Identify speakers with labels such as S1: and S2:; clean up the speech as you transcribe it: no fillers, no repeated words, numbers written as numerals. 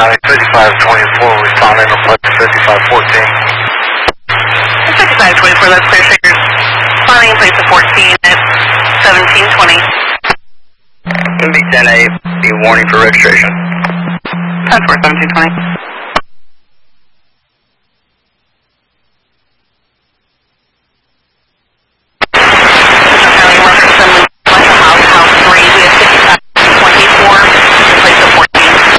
S1: County 5524, responding to plate 5514.
S2: 5524, that's clear figures. Responding place of 14 at 1720.
S3: MB-10A, be warning for registration.
S2: 10-4, 1720.